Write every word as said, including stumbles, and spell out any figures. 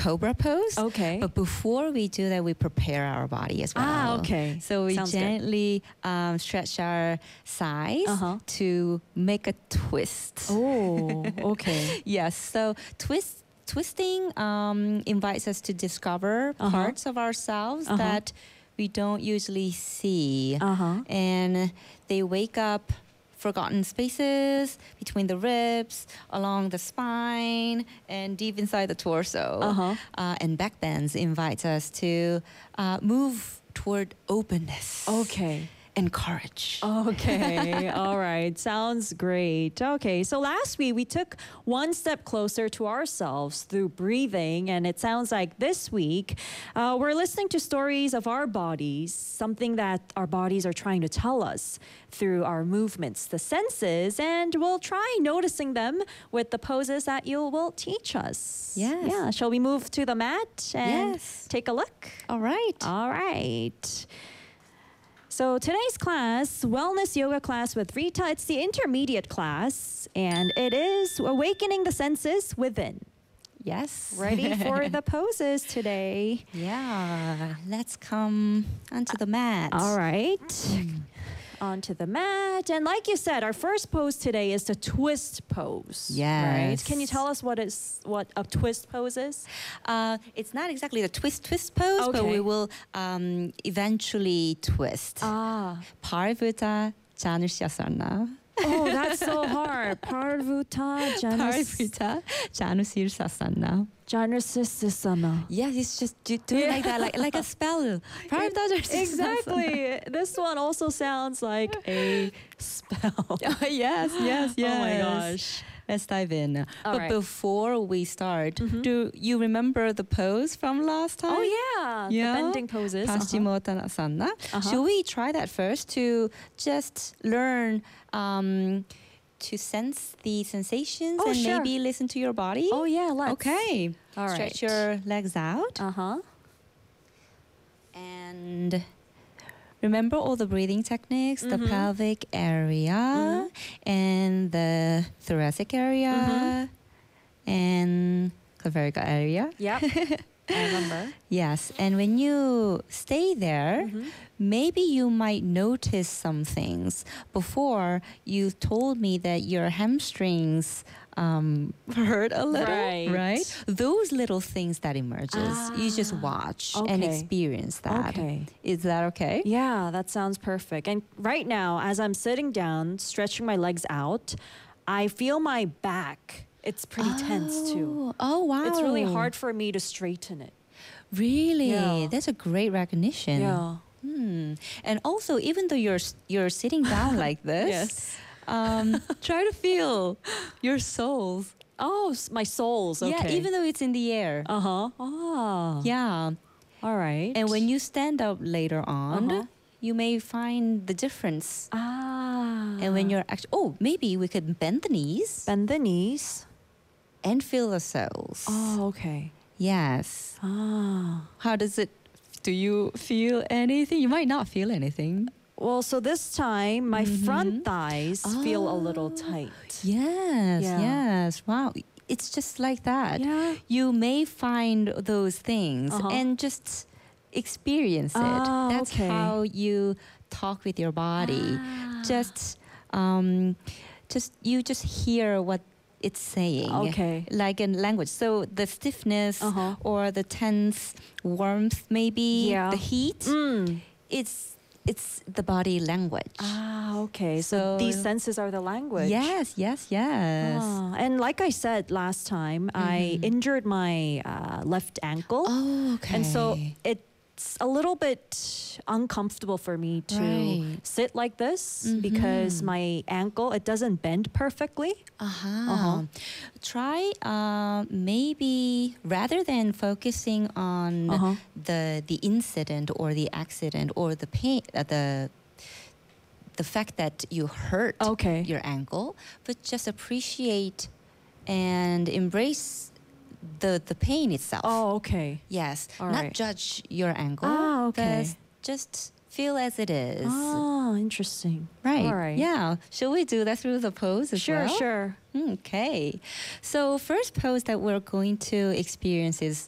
cobra pose. Okay. But before we do that, we prepare our body as well. Ah, okay. So we Sounds good. gently um, stretch our thighs Uh-huh. to make a twist. Oh, okay. Yes. So twist twisting um, invites us to discover Uh-huh. parts of ourselves Uh-huh. that we don't usually see. Uh-huh. And they wake up forgotten spaces between the ribs, along the spine, and deep inside the torso. Uh-huh. Uh, and backbends invites us to uh, move toward openness. Okay. And courage. Okay. All right. Sounds great. Okay. So last week we took one step closer to ourselves through breathing. And it sounds like this week uh, we're listening to stories of our bodies, something that our bodies are trying to tell us through our movements, the senses. And we'll try noticing them with the poses that you will teach us. Yes. Yeah. Shall we move to the mat and Yes. take a look? All right. All right. So today's class, wellness yoga class with Rita, it's the intermediate class, and it is awakening the senses within. Yes. Ready for the poses today? Yeah. Let's come onto the mat. All right. Onto the mat. And like you said, our first pose today is the twist pose. Right? Yes. Can you tell us what is what a twist pose is? Uh, it's not exactly the twist twist pose, but Okay. we will um, eventually twist. Ah. Parvuta Janusiasana. Oh, that's so hard. Parvuta Janus Parvuta Janusirsasana. Janusisasana. Yes, it's just do, do it like that, like like a spell. Parvuta Janusirsasana. Exactly. This one also sounds like a spell. Oh, yes, yes, yes. Oh my gosh. Let's dive in. All but right. before we start, do you remember the pose from last time? Oh yeah, Yeah. the bending poses. Uh-huh. Paschimottanasana. Uh-huh. Should we try that first to just learn um, to sense the sensations Oh, and sure. maybe listen to your body? Oh yeah, let's. Okay. All Stretch right. your legs out Uh huh. and remember all the breathing techniques, the Mhm. pelvic area and the thoracic area and clavicula area. Yep. I remember. Yes, and when you stay there, Mhm. maybe you might notice some things. Before, you told me that your hamstrings um, hurt a little, Right. Those little things that emerges, you just Ah, watch and okay. experience that. Okay. Is that okay? Yeah, that sounds perfect. And right now, as I'm sitting down, stretching my legs out, I feel my back. It's pretty tense too. Oh, wow. It's really hard for me to straighten it. Really? Yeah. That's a great recognition. Yeah. Hmm. And also, even though you're s- you're sitting down like this, Yes. um, try to feel your soles. Oh, s- my soles. Okay. Yeah, even though it's in the air. Uh huh. Ah. Yeah. All right. And when you stand up later on, Uh-huh. you may find the difference. ah. And when you're actually, oh, maybe we could bend the knees bend the knees. and feel the soles. Oh, okay. Yes. Ah. How does it? Do you feel anything? You might not feel anything. Well, so this time my Mm-hmm. front thighs feel a little Oh. tight. Yes, Yeah. yes. Wow. It's just like that. Yeah. You may find those things Uh-huh. and just experience it. Ah, That's okay. how you talk with your body. Ah. Just um just you just hear what it's saying. Okay. Like in language. So the stiffness Uh-huh. or the tense warmth maybe, Yeah. the heat, Mm. it's it's the body language. Ah, okay. So, So- these senses are the language. Yes, yes, yes. Ah, and like I said last time, I injured my uh, left ankle. Oh, okay. And so it's a little bit uncomfortable for me to Right. sit like this because my ankle, it doesn't bend perfectly. Uh-huh. Uh-huh. Try uh, maybe rather than focusing on Uh-huh. the the incident or the accident or the pain, uh, the the fact that you hurt Okay. your ankle, but just appreciate and embrace the the pain itself. Oh, okay. Yes, All not right. judge your ankle. Ah, okay. Just, just feel as it is. Ah, interesting. Right. All right. Yeah. Shall we do that through the pose as Sure, well? sure. Okay. So first pose that we're going to experience is